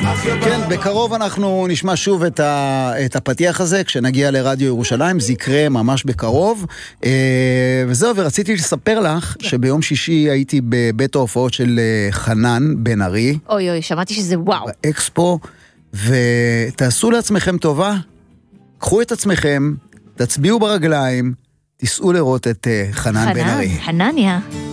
כן, בקרוב אנחנו נשמע שוב את הפתיח הזה, כשנגיע לרדיו ירושלים, זה יקרה ממש בקרוב. וזהו, ורציתי לספר לך שביום שישי הייתי בבית ההופעות של חנן בן ארי. אוי אוי, שמעתי שזה וואו. באקספו, ותעשו לעצמכם טובה, קחו את עצמכם, תצביעו ברגליים, תיסעו לראות את חנן בן ארי. חנניה.